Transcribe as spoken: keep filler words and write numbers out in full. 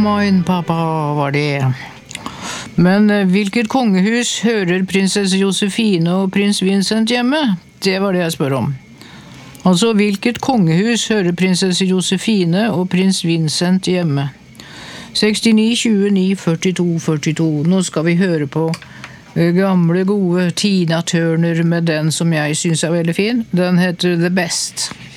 moin, pappa, var det. Men hvilket kongehus hører prinsesse Josefine og prins Vincent hjemme? Det var det jeg spør om. Altså, hvilket kongehus hører prinsesse Josefine og prins Vincent hjemme? sekstini, tjueni, førtito, førtito. Nå skal vi høre på gamle, gode Tina Turner med den som jeg synes er veldig fin. Den heter The Best.